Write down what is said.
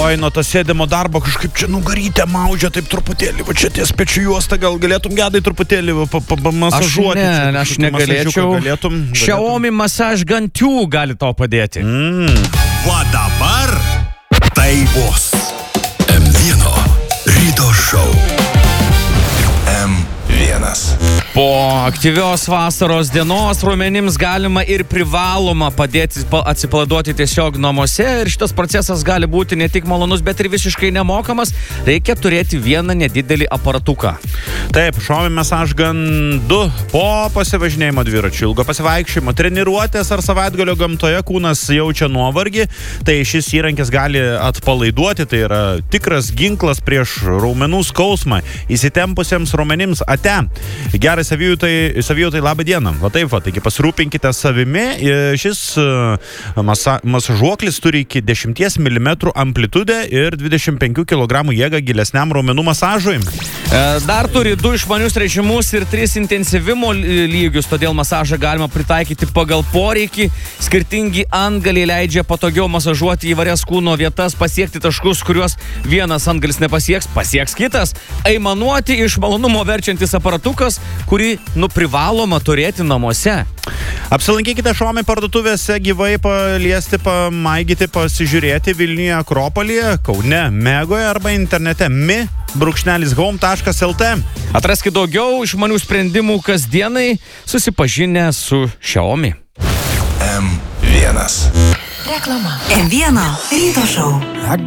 nuo to sėdimo darbo kažkaip čia nugarytę maudžia taip truputėlį, va čia ties pečių juosta, gal galėtum Gedai truputėlį masažuoti. Aš negalėčiau. Xiaomi Massage Gun 2 gali tau padėti. Va dabar tai bus M1 ryto šou. M1. Po aktyvios vasaros dienos raumenims galima ir privaloma padėti atsipalaiduoti tiesiog namuose ir šitas procesas gali būti ne tik malonus, bet ir visiškai nemokamas. Reikia turėti vieną nedidelį aparatuką. Taip, Xiaomi Massage Gun 2 po pasivažinėjimo dviračiu, ilgo pasivaikščiojimo, treniruotės ar savaitgalio gamtoje kūnas jaučia nuovargį, tai šis įrankis gali atpalaiduoti, tai yra tikras ginklas prieš raumenų skausmą, įsitempusiems raumenims ate. Gerai savijautai labą dieną. O taip, taigi pasirūpinkite savimi. Šis masažuoklis turi iki 10 mm amplitudę ir 25 kg jėgą gilesniam raumenų masažui. Dar turi 2 išmanius režimus ir 3 intensyvimo lygius, todėl masažą galima pritaikyti pagal poreikį. Skirtingi antgaliai leidžia patogiau masažuoti įvairias kūno vietas, pasiekti taškus, kuriuos vienas antgalis nepasieks, pasieks kitas. Aimanuoti iš malonumo verčiantis aparatukas, kurį privaloma turėti namuose. Apsilankykite Xiaomi parduotuvėse, gyvai paliesti, pamaigyti, pasižiūrėti Vilniuje Akropolyje, Kaune Megoje arba internete mi.home.lt. Atraskite daugiau išmanių sprendimų kasdienai, susipažinę su Xiaomi. M1. Reklama. M1 ryto šou.